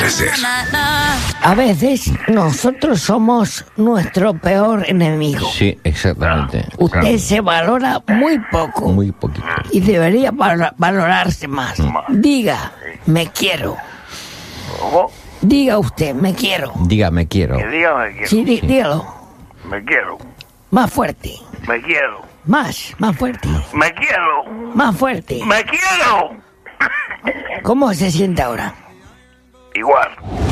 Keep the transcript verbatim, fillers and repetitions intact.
crecer. A veces nosotros somos nuestro peor enemigo. Sí, exactamente. Usted Claro. se valora muy poco Muy poquito. y debería val- valorarse más. Diga, me quiero. ¿Cómo? Diga usted, me quiero. Dígame, quiero. Que diga me quiero. Sí, dí- dígalo. Me quiero. Más fuerte. Me quiero. Más, más fuerte. Me quiero. Más fuerte. Me quiero. ¿Cómo se siente ahora? Igual.